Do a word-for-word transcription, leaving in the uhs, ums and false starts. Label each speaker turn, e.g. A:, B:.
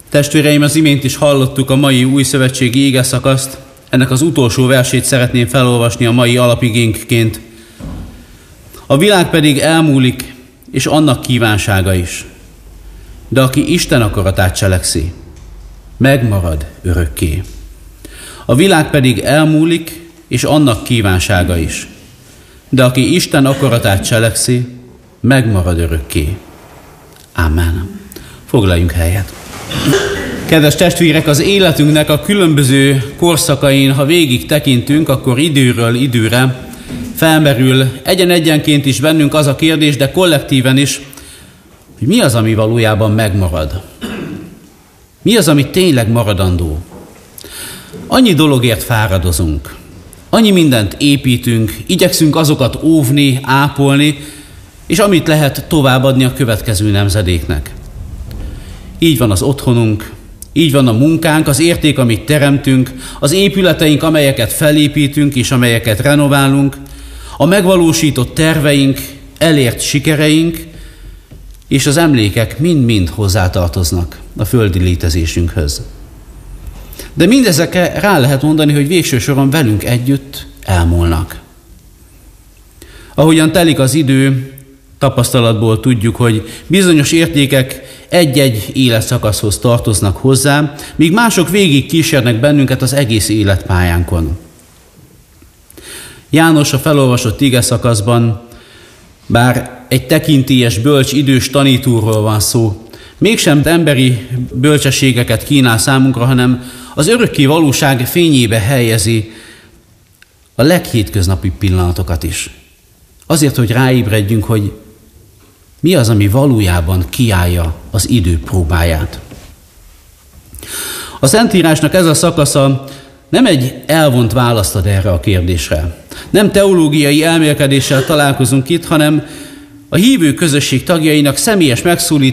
A: Testvéreim, az imént is hallottuk a mai új szövetségi igeszakaszt. Ennek az utolsó versét szeretném felolvasni a mai alapigénkként. A világ pedig elmúlik, és annak kívánsága is. De aki Isten akaratát cselekszi, megmarad örökké. A világ pedig elmúlik, és annak kívánsága is. De aki Isten akaratát cselekszi, megmarad örökké. Amen. Foglaljunk helyet. Kedves testvérek, az életünknek a különböző korszakain, ha végig tekintünk, akkor időről időre felmerül egyen-egyenként is bennünk az a kérdés, de kollektíven is, hogy mi az, ami valójában megmarad? Mi az, ami tényleg maradandó? Annyi dologért fáradozunk, annyi mindent építünk, igyekszünk azokat óvni, ápolni, és amit lehet továbbadni a következő nemzedéknek. Így van az otthonunk, így van a munkánk, az érték, amit teremtünk, az épületeink, amelyeket felépítünk és amelyeket renoválunk, a megvalósított terveink, elért sikereink, és az emlékek mind-mind hozzátartoznak a földi létezésünkhöz. De mindezekre rá lehet mondani, hogy végső soron velünk együtt elmúlnak. Ahogyan telik az idő, tapasztalatból tudjuk, hogy bizonyos értékek egy-egy életszakaszhoz tartoznak hozzá, míg mások végig kísérnek bennünket az egész életpályánkon. János a felolvasott igeszakaszban, bár egy tekintélyes, bölcs, idős tanítóról van szó, mégsem emberi bölcsességeket kínál számunkra, hanem az örökké valóság fényébe helyezi a leghétköznapi pillanatokat is. Azért, hogy ráébredjünk, hogy mi az, ami valójában kiállja az idő próbáját. A Szentírásnak ez a szakasza nem egy elvont választ ad erre a kérdésre. Nem teológiai elmélkedéssel találkozunk itt, hanem a hívő közösség tagjainak személyes megszólítása,